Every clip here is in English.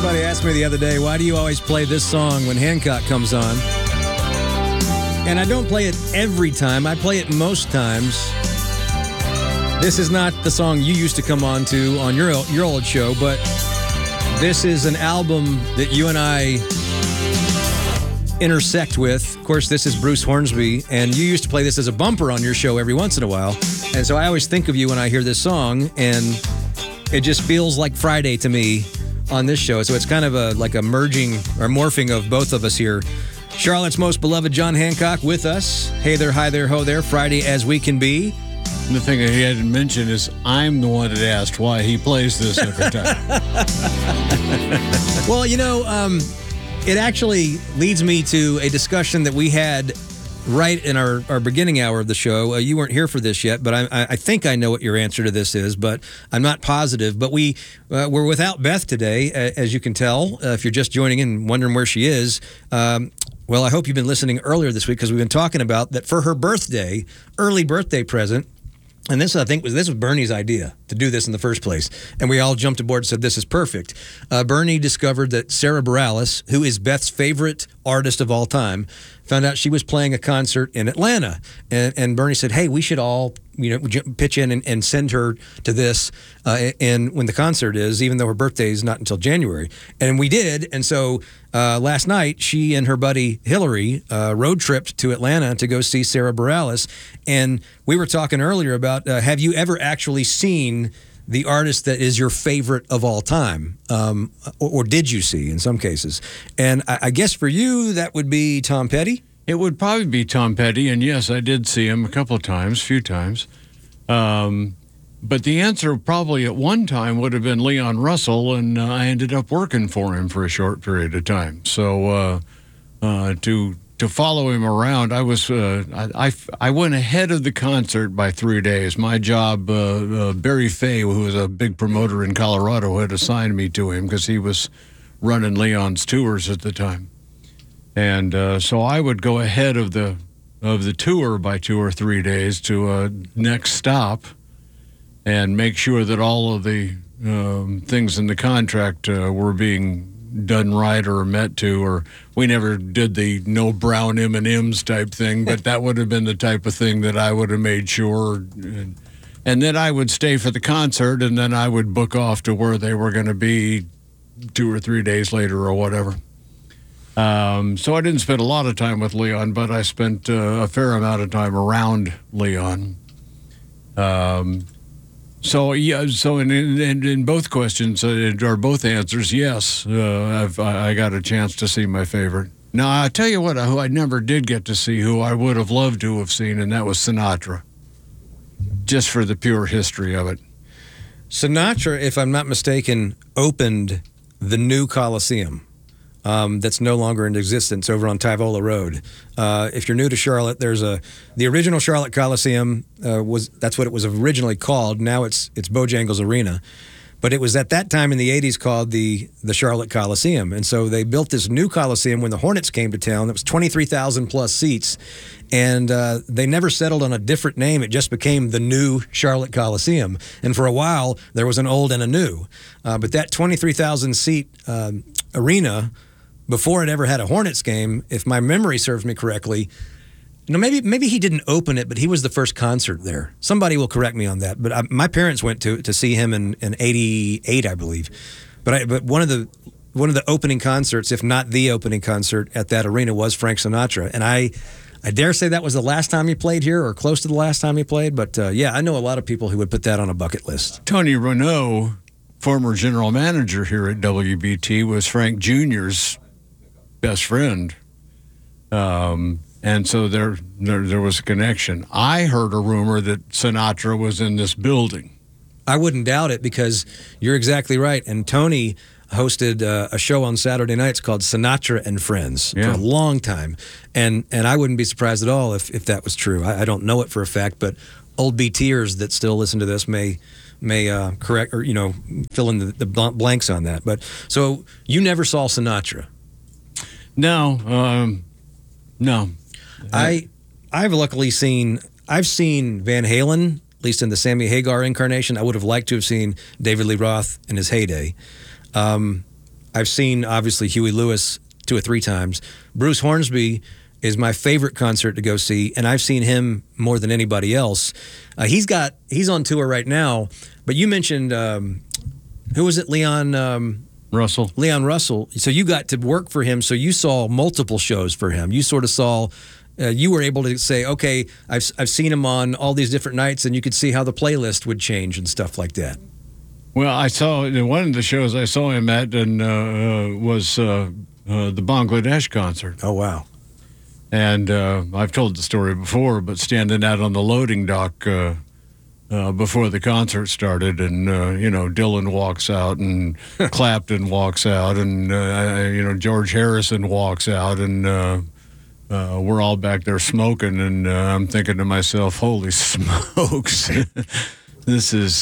Somebody asked me the other day, why do you always play this song when Hancock comes on? And I don't play it every time. I play it most times. This is not the song you used to come on to on your old show, but this is an album that you and I intersect with. Of course, this is Bruce Hornsby, and you used to play this as a bumper on your show every once in a while. And so I always think of you when I hear this song, and it just feels like Friday to me on this show. So it's kind of like a merging or morphing of both of us here. Charlotte's most beloved John Hancock with us. Hey there, hi there, ho there, Friday as we can be. And the thing that he hadn't mentioned is I'm the one that asked why he plays this every time. Well, it actually leads me to a discussion that we had right in our beginning hour of the show. You weren't here for this yet, but I think I know what your answer to this is, but I'm not positive. But we're without Beth today, as you can tell, if you're just joining in and wondering where she is. Well, I hope you've been listening earlier this week because we've been talking about that for her birthday, early birthday present. And this was Bernie's idea to do this in the first place. And we all jumped aboard and said, this is perfect. Bernie discovered that Sarah Bareilles, who is Beth's favorite artist of all time, found out she was playing a concert in Atlanta. And Bernie said, hey, we should all pitch in and send her to this and when the concert is, even though her birthday is not until January. And we did. And so last night, she and her buddy Hillary road tripped to Atlanta to go see Sarah Bareilles. And we were talking earlier about, have you ever actually seen the artist that is your favorite of all time? Or did you see in some cases? And I guess for you, that would be Tom Petty? It would probably be Tom Petty, and yes, I did see him a few times. But the answer probably at one time would have been Leon Russell, and I ended up working for him for a short period of time. So to follow him around, I went ahead of the concert by 3 days. My job, Barry Fay, who was a big promoter in Colorado, had assigned me to him because he was running Leon's tours at the time. And so I would go ahead of the tour by 2 or 3 days to a next stop and make sure that all of the things in the contract were being done right or met to, or we never did the no brown M&Ms type thing, but that would have been the type of thing that I would have made sure. And then I would stay for the concert, and then I would book off to where they were going to be 2 or 3 days later or whatever. So I didn't spend a lot of time with Leon, but I spent a fair amount of time around Leon. So in both questions or both answers, yes, I got a chance to see my favorite. Now I tell you what, who I never did get to see, who I would have loved to have seen, and that was Sinatra. Just for the pure history of it. Sinatra, if I'm not mistaken, opened the new Coliseum. That's no longer in existence over on Tyvola Road. If you're new to Charlotte, there's the original Charlotte Coliseum that's what it was originally called. Now it's Bojangles Arena, but it was at that time in the 80s called the Charlotte Coliseum. And so they built this new Coliseum when the Hornets came to town. It was 23,000 plus seats, and they never settled on a different name. It just became the new Charlotte Coliseum. And for a while there was an old and a new, but that 23,000 seat arena, before it ever had a Hornets game, if my memory serves me correctly, maybe he didn't open it, but he was the first concert there. Somebody will correct me on that. But my parents went to see him in '88, I believe. But one of the opening concerts, if not the opening concert at that arena, was Frank Sinatra. And I dare say that was the last time he played here, or close to the last time he played. But yeah, I know a lot of people who would put that on a bucket list. Tony Renaud, former general manager here at WBT, was Frank Jr.'s best friend, and so there was a connection. I heard a rumor that Sinatra was in this building. I wouldn't doubt it, because you're exactly right. And Tony hosted a show on Saturday nights called Sinatra and Friends for a long time, and I wouldn't be surprised at all if that was true. I don't know it for a fact, but old BTers that still listen to this may correct or fill in the blanks on that. But so you never saw Sinatra. No. I've luckily seen Van Halen, at least in the Sammy Hagar incarnation. I would have liked to have seen David Lee Roth in his heyday. I've seen, obviously, Huey Lewis 2 or 3 times. Bruce Hornsby is my favorite concert to go see, and I've seen him more than anybody else. He's on tour right now, but you mentioned, who was it, Leon Russell. Leon Russell. So you got to work for him, so you saw multiple shows for him. You sort of saw, you were able to say, okay, I've seen him on all these different nights, and you could see how the playlist would change and stuff like that. Well, I saw one of the shows I saw him at and was the Bangladesh concert. Oh, wow. And I've told the story before, but standing out on the loading dock before the concert started, and Dylan walks out, and Clapton walks out, and George Harrison walks out, and we're all back there smoking, and I'm thinking to myself, "Holy smokes, this is."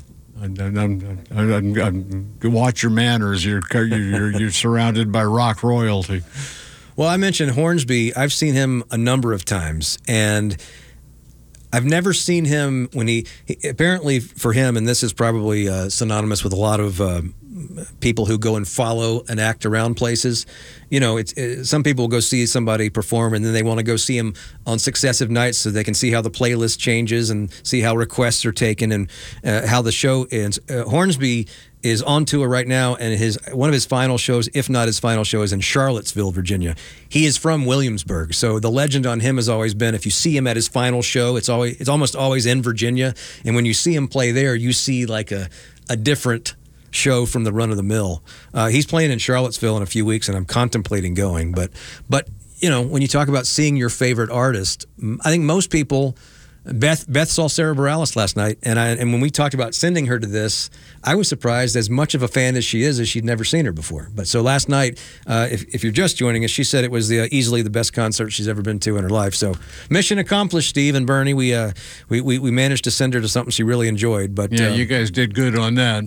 Watch your manners. You're surrounded by rock royalty. Well, I mentioned Hornsby. I've seen him a number of times, and I've never seen him when he apparently for him, and this is probably synonymous with a lot of people who go and follow an act around places. Some people go see somebody perform, and then they want to go see him on successive nights so they can see how the playlist changes and see how requests are taken and how the show ends. Hornsby is on tour right now, and one of his final shows, if not his final show, is in Charlottesville, Virginia. He is from Williamsburg, so the legend on him has always been, if you see him at his final show, it's almost always in Virginia, and when you see him play there, you see like a different show from the run of the mill. He's playing in Charlottesville in a few weeks, and I'm contemplating going. But when you talk about seeing your favorite artist, I think most people. Beth saw Sarah Bareilles last night, and when we talked about sending her to this, I was surprised, as much of a fan as she is, as she'd never seen her before. But so last night, if you're just joining us, she said it was easily the best concert she's ever been to in her life. So mission accomplished, Steve and Bernie. We managed to send her to something she really enjoyed. But yeah, you guys did good on that.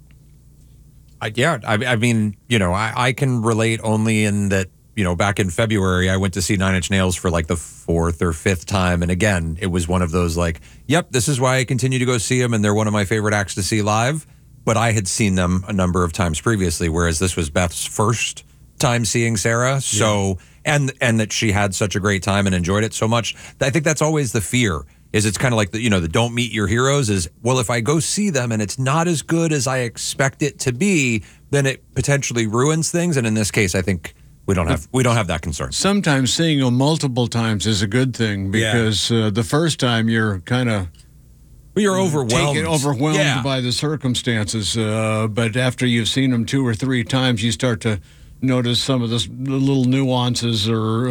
I mean, I can relate only in that. Back in February, I went to see Nine Inch Nails for like the 4th or 5th time. And again, it was one of those like, yep, this is why I continue to go see them. And they're one of my favorite acts to see live. But I had seen them a number of times previously, whereas this was Beth's first time seeing Sarah. So, and that she had such a great time and enjoyed it so much. I think that's always the fear. It's kind of like the don't meet your heroes is, well, if I go see them and it's not as good as I expect it to be, then it potentially ruins things. And in this case, I think we don't have that concern. Sometimes seeing them multiple times is a good thing because the first time you're kind of overwhelmed by the circumstances. But after you've seen them 2 or 3 times, you start to notice some of the little nuances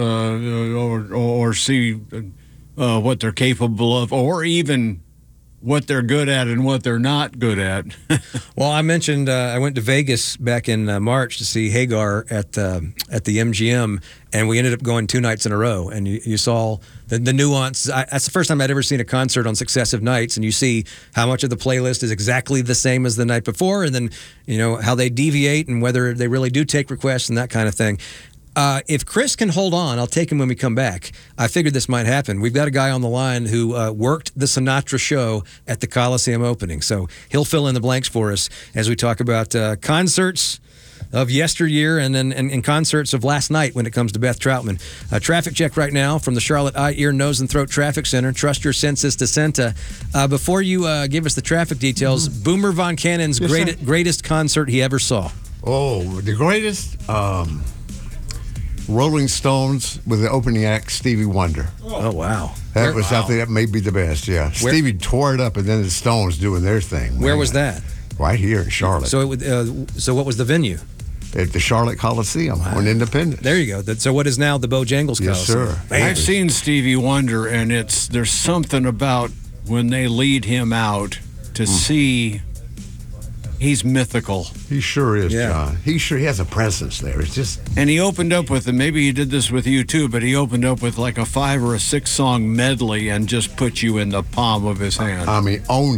or see what they're capable of, or even what they're good at and what they're not good at. Well, I mentioned I went to Vegas back in March to see Hagar at the MGM, and we ended up going 2 nights in a row. And you saw the nuance. That's the first time I'd ever seen a concert on successive nights, and you see how much of the playlist is exactly the same as the night before, and then how they deviate and whether they really do take requests and that kind of thing. If Chris can hold on, I'll take him when we come back. I figured this might happen. We've got a guy on the line who worked the Sinatra show at the Coliseum opening, so he'll fill in the blanks for us as we talk about concerts of yesteryear and concerts of last night when it comes to Beth Troutman. Traffic check right now from the Charlotte Eye, Ear, Nose, and Throat Traffic Center. Trust your senses to Senta. Before you give us the traffic details, Boomer Von Cannon's greatest concert he ever saw. Oh, the greatest? Rolling Stones with the opening act, Stevie Wonder. Oh, wow. That was something that may be the best, yeah. Stevie tore it up, and then the Stones doing their thing. Where was that? Right here in Charlotte. So what was the venue? At the Charlotte Coliseum on Independence. There you go. So what is now the Bojangles Coliseum? Yes, sir. I've seen Stevie Wonder, and there's something about when they lead him out to see... He's mythical. He sure is, John. He has a presence there. It's just... And he opened up with, and maybe he did this with you too, but he opened up with like a 5 or 6 song medley and just put you in the palm of his hand. I mean, owned you.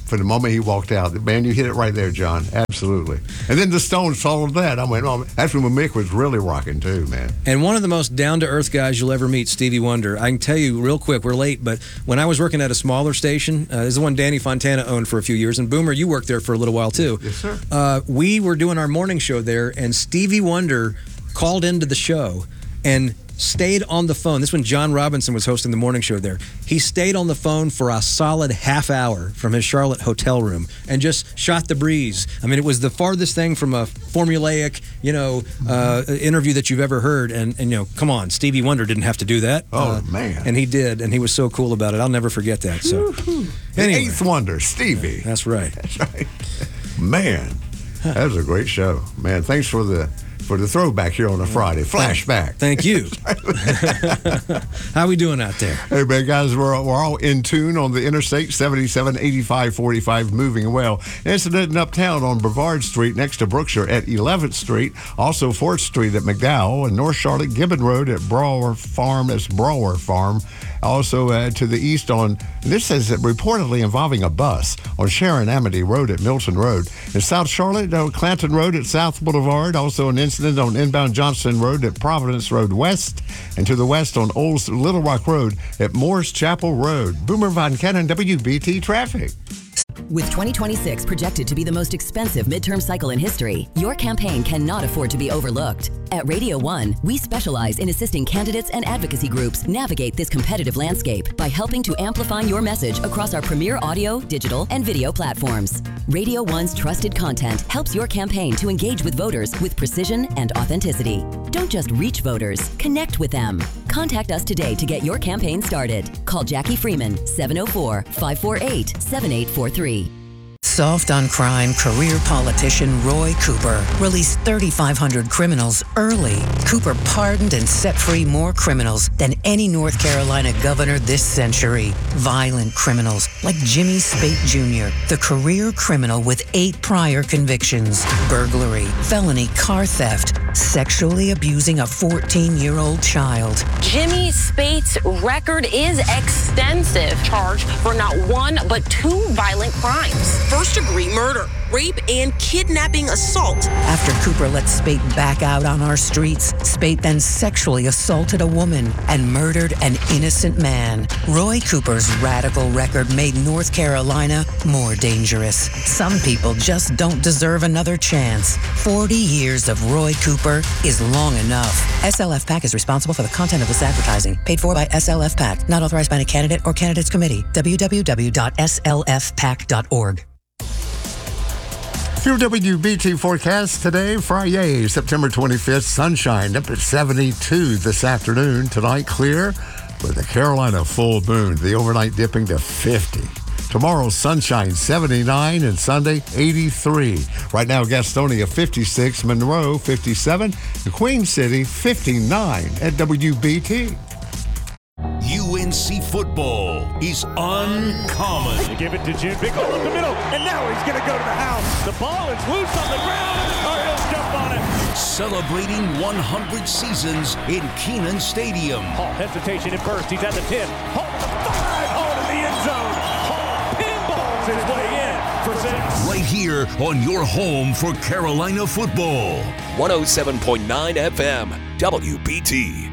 from the moment he walked out. Man, you hit it right there, John. Absolutely. And then the Stones followed that. I went, oh, that's when Mick was really rocking too, man. And one of the most down-to-earth guys you'll ever meet, Stevie Wonder. I can tell you real quick, we're late, but when I was working at a smaller station, this is the one Danny Fontana owned for a few years, and Boomer, you worked there for a little while too. Yes, sir. We were doing our morning show there, and Stevie Wonder called into the show and stayed on the phone. This is when John Robinson was hosting the morning show there. He stayed on the phone for a solid half hour from his Charlotte hotel room and just shot the breeze. I mean, it was the farthest thing from a formulaic, interview that you've ever heard. And come on, Stevie Wonder didn't have to do that. Oh, man. And he did, and he was so cool about it. I'll never forget that. So, anyway. Eighth Wonder, Stevie. That's right. That's right. Man, that was a great show. Man, thanks for the throwback here on a Friday. Flashback. Thank you. How we doing out there? Hey, man, guys, we're all in tune on the Interstate 77, 85, 45, moving well. Incident in Uptown on Brevard Street next to Brookshire at 11th Street. Also 4th Street at McDowell and North Charlotte Gibbon Road at Brower Farm. It's Brower Farm. Also to the east on, this says reportedly involving a bus on Sharon Amity Road at Milton Road. In South Charlotte, Clanton Road at South Boulevard. Also an incident on inbound Johnston Road at Providence Road West. And to the west on Old Little Rock Road at Morris Chapel Road. Boomer Von Cannon, WBT Traffic. With 2026 projected to be the most expensive midterm cycle in history, your campaign cannot afford to be overlooked. At Radio 1, we specialize in assisting candidates and advocacy groups navigate this competitive landscape by helping to amplify your message across our premier audio, digital, and video platforms. Radio 1's trusted content helps your campaign to engage with voters with precision and authenticity. Don't just reach voters, connect with them. Contact us today to get your campaign started. Call Jackie Freeman, 704-548-7843. Soft on crime career politician Roy Cooper released 3,500 criminals early. Cooper pardoned and set free more criminals than any North Carolina governor this century. Violent criminals like Jimmy Spate Jr., the career criminal with 8 prior convictions: burglary, felony car theft, sexually abusing a 14-year-old child. Jimmy Spate's record is extensive, charged for not one but 2 violent crimes: first-degree murder, rape, and kidnapping assault. After Cooper let Spate back out on our streets, Spate then sexually assaulted a woman and murdered an innocent man. Roy Cooper's radical record made North Carolina more dangerous. Some people just don't deserve another chance. 40 years of Roy Cooper is long enough. SLF PAC is responsible for the content of this advertising. Paid for by SLF PAC. Not authorized by any candidate or candidates committee. www.slfpac.org. Your WBT forecast today, Friday, September 25th, sunshine up at 72 this afternoon. Tonight, clear with the Carolina full moon, the overnight dipping to 50. Tomorrow, sunshine 79 and Sunday 83. Right now, Gastonia 56, Monroe 57, and Queen City 59 at WBT. UNC football is uncommon. They give it to Jim. Big hole in the middle, and now he's going to go to the house. The ball is loose on the ground, and the Cardinals jump on it. Celebrating 100 seasons in Kenan Stadium. Hall hesitation at first. He's at the 10. Hall to the 5. Hall to the end zone. Hall pinballs his way in for 6. Right here on your home for Carolina football. 107.9 FM, WBT.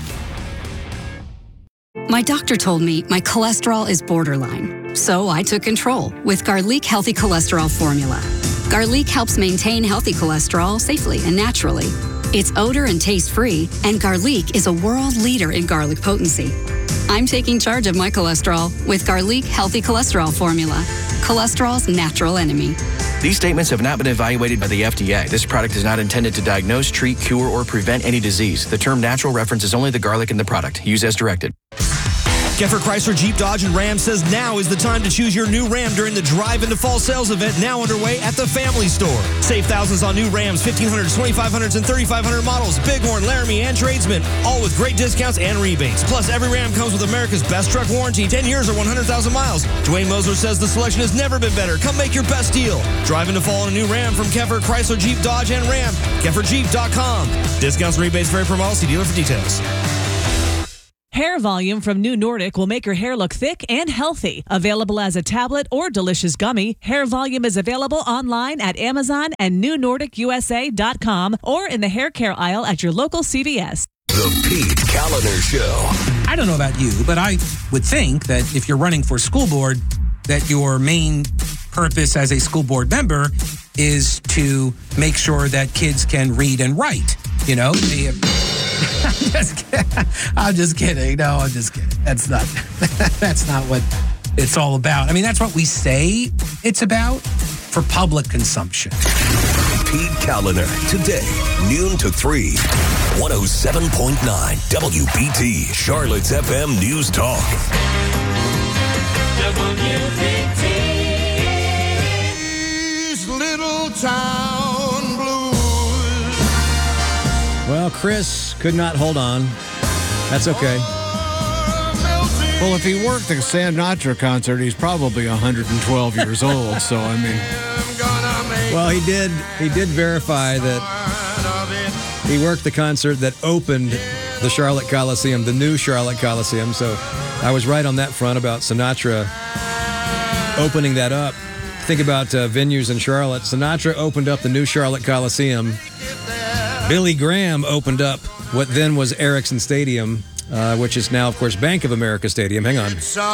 My doctor told me my cholesterol is borderline, so I took control with Garlic Healthy Cholesterol Formula. Garlic helps maintain healthy cholesterol safely and naturally. It's odor and taste-free, and Garlic is a world leader in garlic potency. I'm taking charge of my cholesterol with Garlic Healthy Cholesterol Formula, cholesterol's natural enemy. These statements have not been evaluated by the FDA. This product is not intended to diagnose, treat, cure, or prevent any disease. The term natural references only the garlic in the product. Use as directed. Geffer Chrysler, Jeep, Dodge, and Ram says now is the time to choose your new Ram during the Drive into Fall sales event now underway at the Family Store. Save thousands on new Rams, 1500s, 2500s, and 3500 models, Bighorn, Laramie, and Tradesman, all with great discounts and rebates. Plus, every Ram comes with America's best truck warranty, 10 years or 100,000 miles. Dwayne Moser says the selection has never been better. Come make your best deal. Drive into Fall in a new Ram from Geffer Chrysler, Jeep, Dodge, and Ram. GefferJeep.com. Discounts and rebates vary per model. See dealer for details. Hair Volume from New Nordic will make your hair look thick and healthy. Available as a tablet or delicious gummy, Hair Volume is available online at Amazon and newnordicusa.com or in the hair care aisle at your local CVS. The Pete Kaliner Show. I don't know about you, but I would think that if you're running for school board, that your main purpose as a school board member is to make sure that kids can read and write. You know, I'm just kidding. No, I'm just kidding. That's not what it's all about. I mean, that's what we say it's about for public consumption. Pete Kaliner, today, noon to 3, 107.9 WBT, Charlotte's FM News Talk. WBT's Little Town Blues. Well, Chris could not hold on. That's okay. Well, if he worked the Sinatra concert, he's probably 112 years old. So, I mean. Well, he did verify that he worked the concert that opened the Charlotte Coliseum, the new Charlotte Coliseum. So I was right on that front about Sinatra opening that up. Think about venues in Charlotte. Sinatra opened up the new Charlotte Coliseum. Billy Graham opened up what then was Ericsson Stadium, which is now, of course, Bank of America Stadium. Hang on.